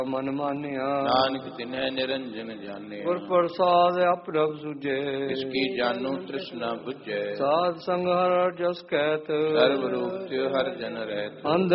ਮਨ ਮਾਨਿਆ ਨਾਨਕ ਤਿਨੈ ਨਿਰੰਜਨ ਜਾਣਿਆ। ਗੁਰ ਪ੍ਰਸਾਦ ਅਪਰਭ ਸੁਜੇ ਇਸ ਕੀ ਜਾਨੂ ਤ੍ਰਿਸ਼ਨਾ ਬੁਝੈ। ਸਾਧ ਸੰਗ ਹਰ ਜਸ ਕਹਿਤ ਸਰਬ ਰੂਪ ਤਿਉ ਹਰ ਜਨ ਰਹਿਤ।